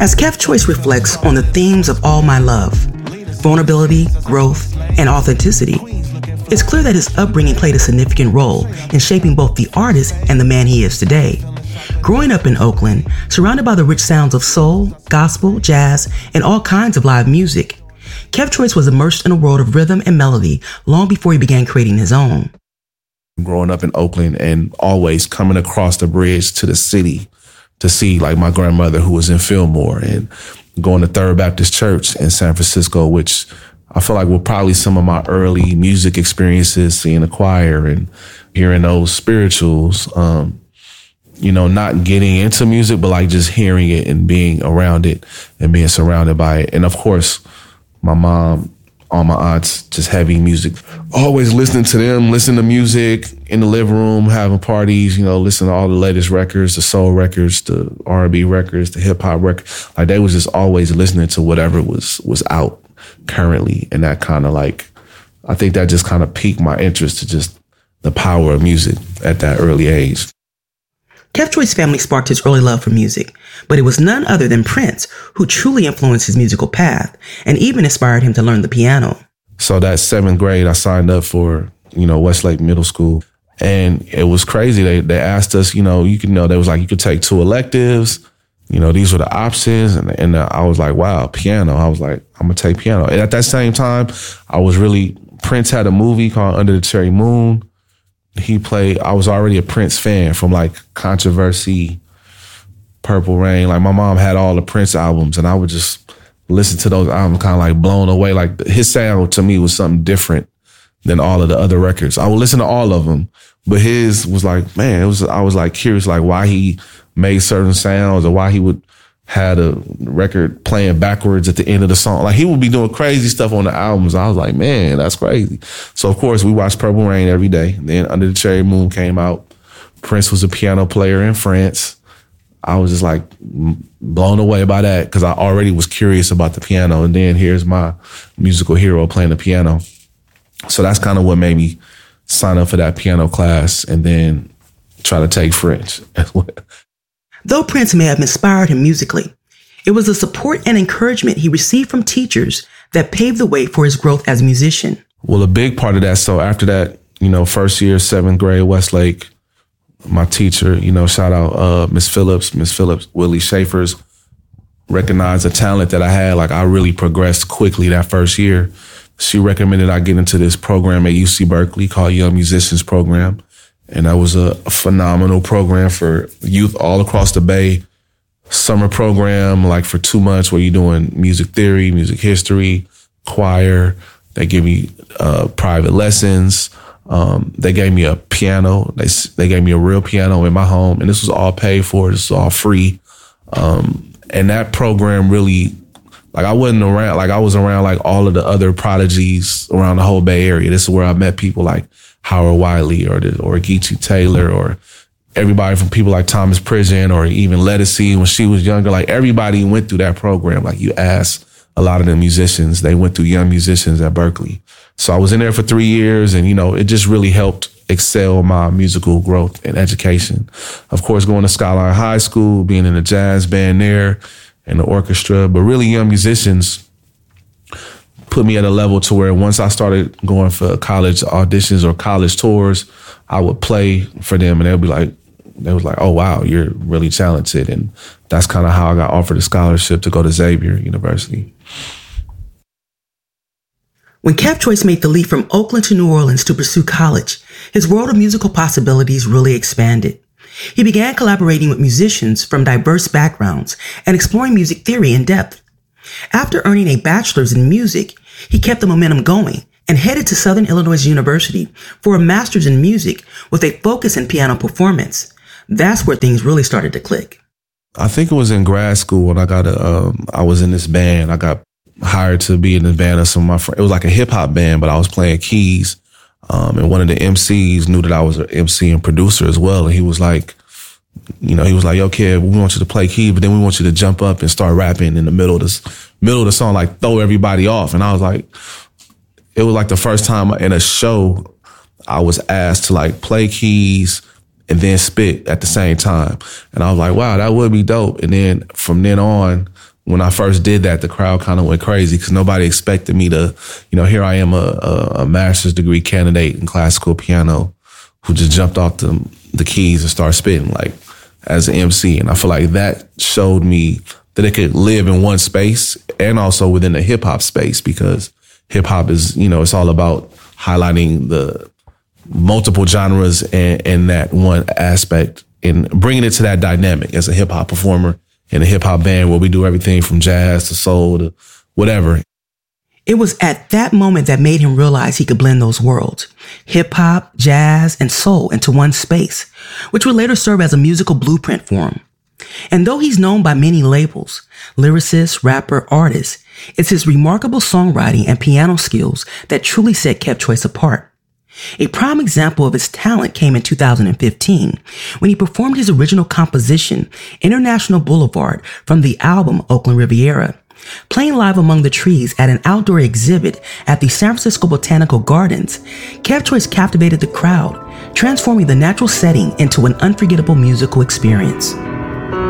As Kev Choice reflects on the themes of All My Love, vulnerability, growth, and authenticity, it's clear that his upbringing played a significant role in shaping both the artist and the man he is today. Growing up in Oakland, surrounded by the rich sounds of soul, gospel, jazz, and all kinds of live music, Kev Choice was immersed in a world of rhythm and melody long before he began creating his own. Growing up in Oakland and always coming across the bridge to the city to see like my grandmother who was in Fillmore, and going to Third Baptist Church in San Francisco, which I feel like were probably some of my early music experiences, seeing the choir and hearing those spirituals. Not getting into music, but like just hearing it and being around it and being surrounded by it. And of course, my mom, all my aunts, just heavy music. Always listening to them, listening to music in the living room, having parties, listening to all the latest records, the soul records, the R&B records, the hip hop records. Like they was just always listening to whatever was out currently. And that kind of I think that just kind of piqued my interest to just the power of music at that early age. Kev Choice's family sparked his early love for music, but it was none other than Prince who truly influenced his musical path and even inspired him to learn the piano. So that 7th grade, I signed up for, Westlake Middle School. And it was crazy. They asked us, they was like, you could take 2 electives. These were the options. And I was like, wow, piano. I was like, I'm going to take piano. And at that same time, Prince had a movie called Under the Cherry Moon. I was already a Prince fan from like Controversy, Purple Rain. Like my mom had all the Prince albums and I would just listen to those albums kind of like blown away. Like his sound to me was something different than all of the other records. I would listen to all of them, but his was like, man, I was like curious like why he made certain sounds or why he would had a record playing backwards at the end of the song. Like he would be doing crazy stuff on the albums. I was like, man, that's crazy. So of course we watched Purple Rain every day. Then Under the Cherry Moon came out. Prince was a piano player in France. I was just like blown away by that because I already was curious about the piano. And then here's my musical hero playing the piano. So that's kind of what made me sign up for that piano class and then try to take French as well. Though Prince may have inspired him musically, it was the support and encouragement he received from teachers that paved the way for his growth as a musician. Well, a big part of that, so after that, first year, 7th grade, Westlake, my teacher, shout out Miss Phillips, Willie Schaefer's, recognized the talent that I had. Like I really progressed quickly that first year. She recommended I get into this program at UC Berkeley called Young Musicians Program. And that was a phenomenal program for youth all across the Bay. Summer program, like for 2 months where you're doing music theory, music history, choir. They give me private lessons. They gave me a piano. They gave me a real piano in my home. And this was all paid for. This was all free. And that program really, like I wasn't around, like I was around like all of the other prodigies around the whole Bay Area. This is where I met people like Howard Wiley or Geechee Taylor or everybody from people like Thomas Pridgen or even Lettucey when she was younger. Like everybody went through that program. Like you ask a lot of the musicians, they went through Young Musicians at Berkeley. So I was in there for 3 years and, it just really helped excel my musical growth and education. Of course, going to Skyline High School, being in the jazz band there and the orchestra, but really Young Musicians put me at a level to where once I started going for college auditions or college tours, I would play for them and they was like, oh, wow, you're really talented. And that's kind of how I got offered a scholarship to go to Xavier University. When Kev Choice made the leap from Oakland to New Orleans to pursue college, his world of musical possibilities really expanded. He began collaborating with musicians from diverse backgrounds and exploring music theory in depth. After earning a bachelor's in music, he kept the momentum going and headed to Southern Illinois University for a master's in music with a focus in piano performance. That's where things really started to click. I think it was in grad school when I was in this band. I got hired to be in the band of some of my friends. It was like a hip hop band, but I was playing keys. And one of the MCs knew that I was an MC and producer as well. And he was like, he was like, yo, kid, we want you to play keys, but then we want you to jump up and start rapping in the middle of the song, like throw everybody off. And I was like, it was like the first time in a show I was asked to like play keys and then spit at the same time. And I was like, wow, that would be dope. And then from then on, when I first did that, the crowd kind of went crazy because nobody expected me to, here I am, a master's degree candidate in classical piano who just jumped off the keys and started spitting like as an MC. And I feel like that showed me that it could live in one space and also within the hip hop space, because hip hop is, it's all about highlighting the multiple genres and that one aspect and bringing it to that dynamic as a hip hop performer in a hip hop band where we do everything from jazz to soul to whatever. It was at that moment that made him realize he could blend those worlds, hip hop, jazz, and soul, into one space, which would later serve as a musical blueprint for him. And though he's known by many labels, lyricist, rapper, artist, it's his remarkable songwriting and piano skills that truly set Kev Choice apart. A prime example of his talent came in 2015 when he performed his original composition, International Boulevard, from the album Oakland Riviera. Playing live among the trees at an outdoor exhibit at the San Francisco Botanical Gardens, Kev Choice captivated the crowd, transforming the natural setting into an unforgettable musical experience.